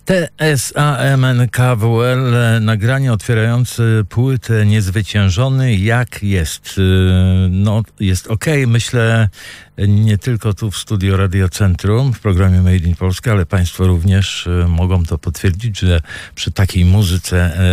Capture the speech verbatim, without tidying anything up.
T S A M N K W L, nagranie otwierające płytę Niezwyciężony. Jak jest? No, jest okej. Myślę, nie tylko tu w studio Radio Centrum w programie Made in Polska, ale Państwo również mogą to potwierdzić, że przy takiej muzyce